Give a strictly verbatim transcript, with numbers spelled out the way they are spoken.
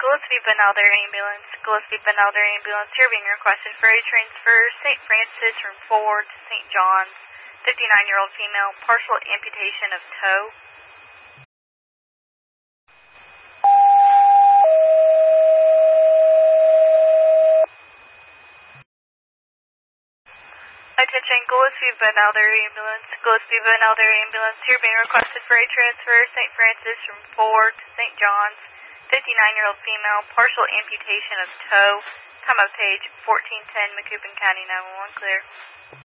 Gillespie Benelder Ambulance. Gillespie Benelder Ambulance. You're being requested for a transfer Saint Francis from Ford to Saint John's. fifty-nine-year-old female, partial amputation of toe. Attention, Gillespie Benelder Ambulance. Gillespie Benelder Ambulance. You're being requested for a transfer Saint Francis from Ford to Saint John's. fifty-nine-year-old female, partial amputation of toe. Time of page fourteen ten, Macoupin County nine one one, clear.